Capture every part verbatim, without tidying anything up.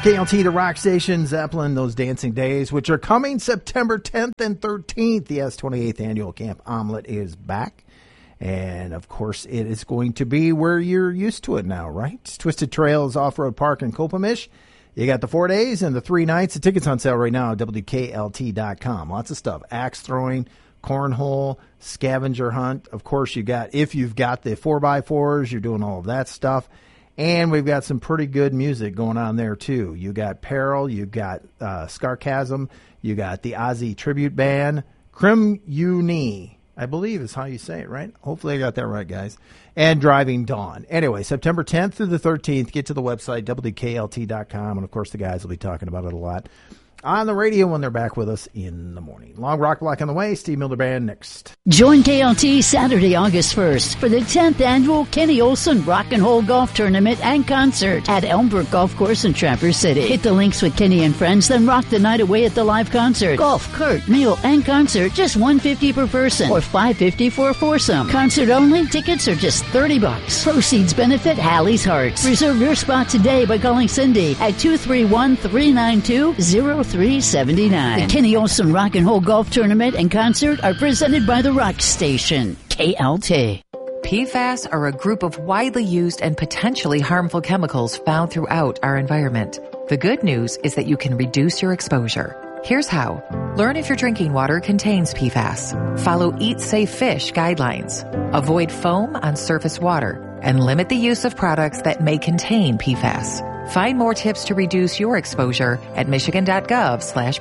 K L T, the rock station, Zeppelin, those dancing days, which are coming September tenth and thirteenth. The S twenty-eighth annual Camp Omelette is back. And, of course, it is going to be where you're used to it now, right? Twisted Trails Off-Road Park in Copamish. You got the four days and the three nights. The tickets on sale right now at W K L T dot com. Lots of stuff. Axe throwing, cornhole, scavenger hunt. Of course, you got, if you've got the four by fours, you're doing all of that stuff. And we've got some pretty good music going on there, too. You got Peril, you got uh, Scarcasm, you got the Ozzy Tribute Band, Crim Uni, I believe is how you say it, right? Hopefully I got that right, guys. And Driving Dawn. Anyway, September tenth through the thirteenth, get to the website, W K L T dot com. And, of course, the guys will be talking about it a lot on the radio when they're back with us in the morning. Long Rock Block on the way. Steve Miller Band next. Join K L T Saturday, August first for the tenth annual Kenny Olson Rock and Roll Golf Tournament and Concert at Elmbrook Golf Course in Traverse City. Hit the links with Kenny and friends, then rock the night away at the live concert. Golf, cart, meal, and concert, just one hundred fifty dollars per person or five hundred fifty dollars for a foursome. Concert only, tickets are just thirty bucks. Proceeds benefit Hallie's Hearts. Reserve your spot today by calling Cindy at two three one, three nine two, zero three seven nine. The Kenny Olson Rock and Roll Golf Tournament and Concert are presented by the Rock Station, K L T. P FAS are a group of widely used and potentially harmful chemicals found throughout our environment. The good news is that you can reduce your exposure. Here's how. Learn if your drinking water contains P FAS. Follow Eat Safe Fish guidelines. Avoid foam on surface water. And limit the use of products that may contain P FAS. Find more tips to reduce your exposure at michigan.gov slash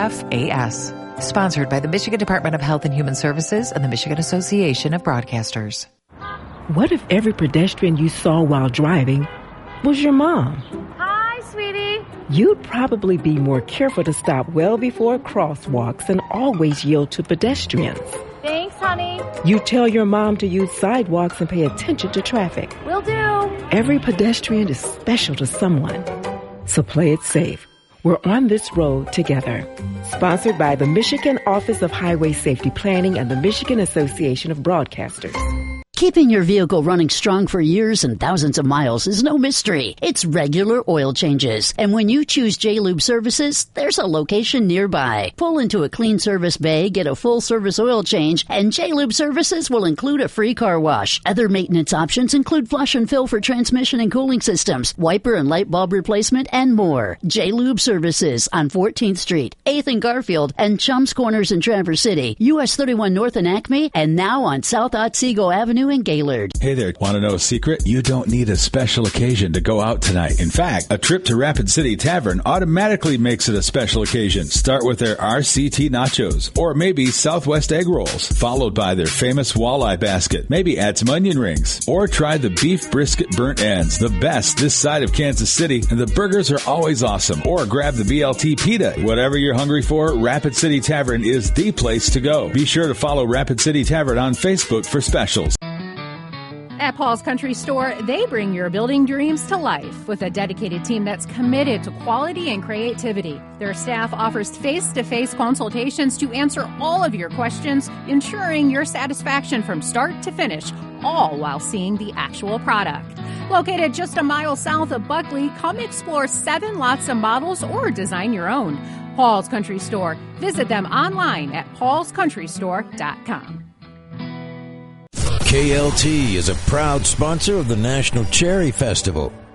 PFAS. Sponsored by the Michigan Department of Health and Human Services and the Michigan Association of Broadcasters. What if every pedestrian you saw while driving was your mom? Hi, sweetie. You'd probably be more careful to stop well before crosswalks and always yield to pedestrians. Thanks, honey. You tell your mom to use sidewalks and pay attention to traffic. Will do. Every pedestrian is special to someone. So play it safe. We're on this road together. Sponsored by the Michigan Office of Highway Safety Planning and the Michigan Association of Broadcasters. Keeping your vehicle running strong for years and thousands of miles is no mystery. It's regular oil changes. And when you choose J-Lube Services, there's a location nearby. Pull into a clean service bay, get a full service oil change, and J-Lube Services will include a free car wash. Other maintenance options include flush and fill for transmission and cooling systems, wiper and light bulb replacement, and more. J-Lube Services on fourteenth Street, eighth and Garfield, and Chums Corners in Traverse City, U S thirty-one North in Acme, and now on South Otsego Avenue in Gaylord. Hey there, want to know a secret? You don't need a special occasion to go out tonight. In fact, a trip to Rapid City Tavern automatically makes it a special occasion. Start with their R C T nachos, or maybe Southwest egg rolls, followed by their famous walleye basket. Maybe add some onion rings, or try the beef brisket burnt ends, the best this side of Kansas City, and the burgers are always awesome. Or grab the B L T pita. Whatever you're hungry for, Rapid City Tavern is the place to go. Be sure to follow Rapid City Tavern on Facebook for specials. At Paul's Country Store, they bring your building dreams to life with a dedicated team that's committed to quality and creativity. Their staff offers face-to-face consultations to answer all of your questions, ensuring your satisfaction from start to finish, all while seeing the actual product. Located just a mile south of Buckley, come explore seven lots of models or design your own. Paul's Country Store. Visit them online at pauls country store dot com. K L T is a proud sponsor of the National Cherry Festival.